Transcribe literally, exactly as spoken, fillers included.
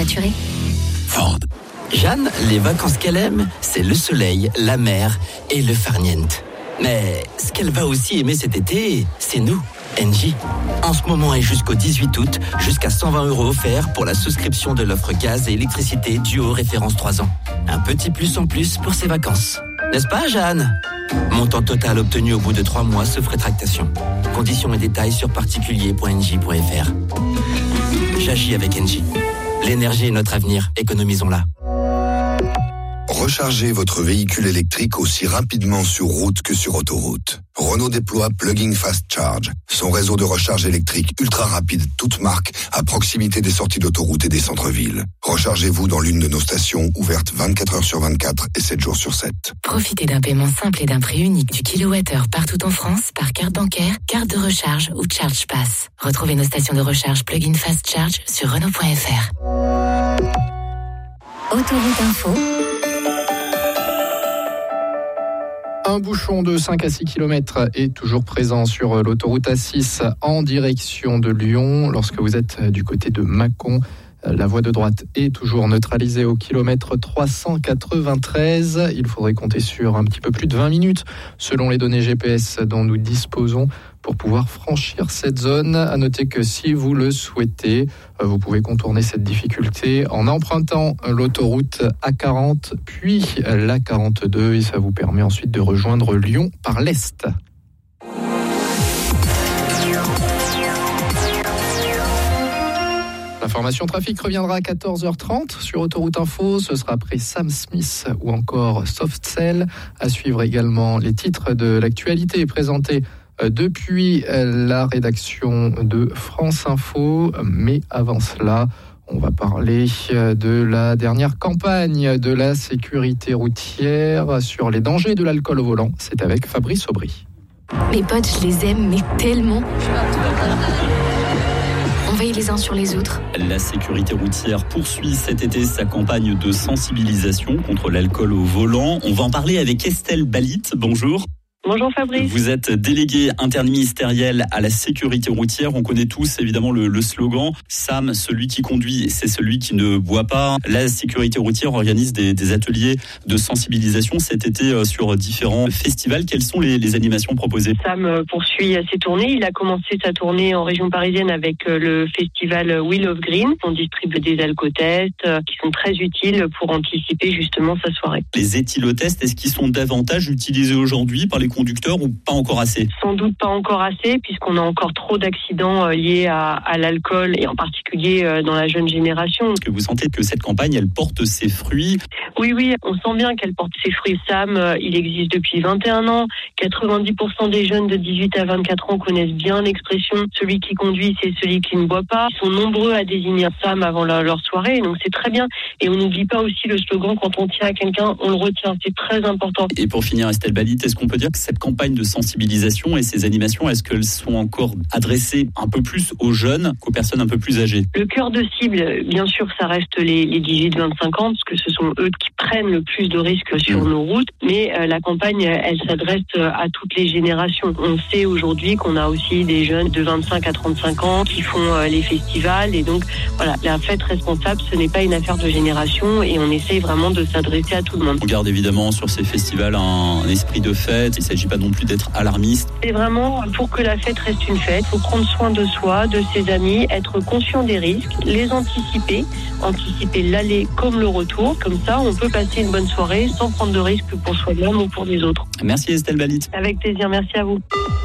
covoiturer. Ford. Jeanne, les vacances qu'elle aime, c'est le soleil, la mer et le farniente. Mais ce qu'elle va aussi aimer cet été, c'est nous, Engie. En ce moment et jusqu'au dix-huit août, jusqu'à cent vingt euros offerts pour la souscription de l'offre gaz et électricité duo référence trois ans. Un petit plus en plus pour ses vacances. N'est-ce pas, Jeanne ? Montant total obtenu au bout de trois mois, sauf rétractation. Conditions et détails sur particulier point engie point f r. J'agis avec Engie. L'énergie est notre avenir, économisons-la. Rechargez votre véhicule électrique aussi rapidement sur route que sur autoroute. Renault déploie Plug-in Fast Charge, son réseau de recharge électrique ultra rapide, toute marque, à proximité des sorties d'autoroute et des centres-villes. Rechargez-vous dans l'une de nos stations ouvertes vingt-quatre heures sur vingt-quatre et sept jours sur sept. Profitez d'un paiement simple et d'un prix unique du kilowattheure partout en France par carte bancaire, carte de recharge ou Charge Pass. Retrouvez nos stations de recharge Plug-in Fast Charge sur Renault point f r. Autoroute Info. Un bouchon de cinq à six kilomètres est toujours présent sur l'autoroute A six en direction de Lyon. Lorsque vous êtes du côté de Mâcon, la voie de droite est toujours neutralisée au kilomètre trois cent quatre-vingt-treize. Il faudrait compter sur un petit peu plus de vingt minutes selon les données G P S dont nous disposons pour pouvoir franchir cette zone. À noter que si vous le souhaitez, vous pouvez contourner cette difficulté en empruntant l'autoroute A quarante puis l'A quarante-deux et ça vous permet ensuite de rejoindre Lyon par l'est. L'information trafic reviendra à quatorze heures trente sur Autoroute Info. Ce sera après Sam Smith ou encore Soft Cell. À suivre également les titres de l'actualité présentés depuis la rédaction de France Info. Mais avant cela, on va parler de la dernière campagne de la sécurité routière sur les dangers de l'alcool au volant. C'est avec Fabrice Aubry. Mes potes, je les aime, mais tellement. On veille les uns sur les autres. La sécurité routière poursuit cet été sa campagne de sensibilisation contre l'alcool au volant. On va en parler avec Estelle Balit. Bonjour. Bonjour Fabrice. Vous êtes déléguée interministérielle à la sécurité routière. On connaît tous évidemment le, le slogan « Sam, celui qui conduit, c'est celui qui ne boit pas ». La sécurité routière organise des, des ateliers de sensibilisation cet été sur différents festivals. Quelles sont les, les animations proposées ? Sam poursuit ses tournées. Il a commencé sa tournée en région parisienne avec le festival Wheel of Green. On distribue des alcotests qui sont très utiles pour anticiper justement sa soirée. Les éthylotests, est-ce qu'ils sont davantage utilisés aujourd'hui par les conducteurs ou pas encore assez ? Sans doute pas encore assez, puisqu'on a encore trop d'accidents liés à, à l'alcool et en particulier dans la jeune génération. Est-ce que vous sentez que cette campagne, elle porte ses fruits ? Oui, oui, on sent bien qu'elle porte ses fruits. Sam, il existe depuis vingt et un ans. quatre-vingt-dix pour cent des jeunes de dix-huit à vingt-quatre ans connaissent bien l'expression « celui qui conduit, c'est celui qui ne boit pas ». Ils sont nombreux à désigner Sam avant leur, leur soirée, donc c'est très bien. Et on n'oublie pas aussi le slogan « quand on tient à quelqu'un, on le retient ». C'est très important. Et pour finir, Estelle Balit, est-ce qu'on peut dire que cette campagne de sensibilisation et ces animations, est-ce qu'elles sont encore adressées un peu plus aux jeunes qu'aux personnes un peu plus âgées ? Le cœur de cible, bien sûr, ça reste les, les dix-huit vingt-cinq ans, parce que ce sont eux qui prennent le plus de risques sur mmh. nos routes. Mais euh, la campagne, elle s'adresse à toutes les générations. On sait aujourd'hui qu'on a aussi des jeunes de vingt-cinq à trente-cinq ans qui font euh, les festivals. Et donc, voilà, la fête responsable, ce n'est pas une affaire de génération et on essaye vraiment de s'adresser à tout le monde. On garde évidemment sur ces festivals un, un esprit de fête. Il ne s'agit pas non plus d'être alarmiste. C'est vraiment pour que la fête reste une fête. Il faut prendre soin de soi, de ses amis, être conscient des risques, les anticiper, anticiper l'aller comme le retour. Comme ça, on peut passer une bonne soirée sans prendre de risques pour soi-même ou pour les autres. Merci Estelle Balit. Avec plaisir, merci à vous.